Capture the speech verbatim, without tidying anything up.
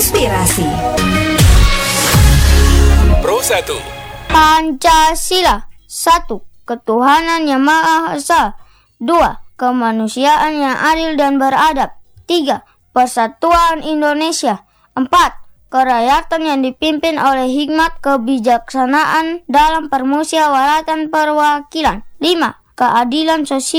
Inspirasi Pro satu. Pancasila. Satu. Ketuhanan yang Maha Esa. Dua. Kemanusiaan yang adil dan beradab. Tiga. Persatuan Indonesia. Empat. Kerakyatan yang dipimpin oleh hikmat kebijaksanaan dalam permusyawaratan perwakilan. Lima. Keadilan sosial